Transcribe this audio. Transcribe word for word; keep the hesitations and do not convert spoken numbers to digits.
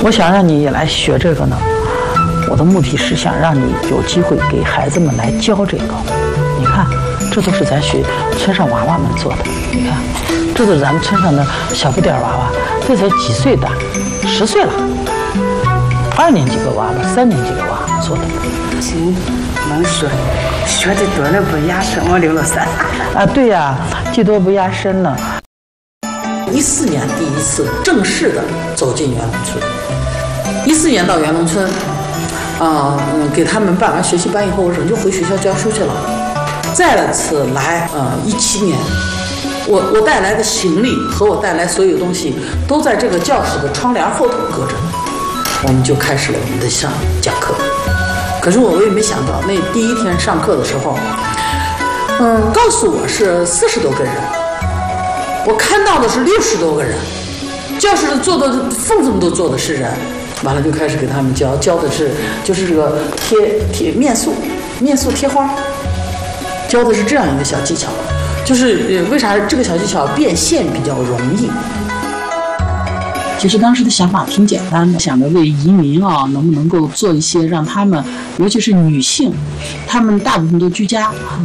我想让你来学这个呢，我的目的是想让你有机会给孩子们来教这个。你看，这都是咱学村上娃娃们做的。你看，这都是咱们村上的小不点娃娃，这才几岁大，十岁了，二年级个娃娃，三年级个娃娃做的。 行，能说，学的多了不压身，我留了三。 啊，对呀、啊，技多不压身呢。 一四年第一次正式的走进元龙村，一四年到元龙村，啊、呃，给他们办完学习班以后，我仍旧回学校教书去了。再次来，呃，一七年，我我带来的行李和我带来所有东西都在这个教室的窗帘后头搁着，我们就开始了我们的上讲课。可是我也没想到，那第一天上课的时候，嗯，告诉我是四十多个人。我看到的是六十多个人，教室坐的缝子们都坐的是人，完了就开始给他们教，教的是就是这个贴贴面塑，面塑贴花，教的是这样一个小技巧，就是为啥这个小技巧变现比较容易。其实当时的想法挺简单的，想着为移民啊，能不能够做一些让他们，尤其是女性，她们大部分都居家。